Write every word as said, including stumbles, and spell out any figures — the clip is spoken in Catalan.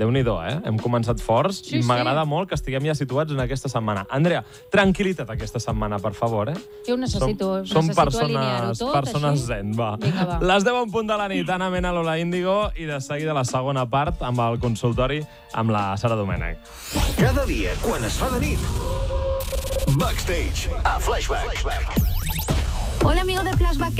Déu-n'hi-do, eh? Hem començat forts Sí, i sí. m'agrada molt que estiguem ja situats en aquesta setmana. Andrea, tranquil·litat aquesta setmana, per favor, eh? Jo ho necessito, Som, som necessito alinear-ho persones, tot, persones així. zen, va. Vinga, va. Les deu en punt de la nit, Anna Mena, Lola Índigo, i de seguida la segona part amb el consultori amb la Sara Domènech. Cada dia, quan es fa de nit, Backstage, a Flashback. Hola amigos de Flashback,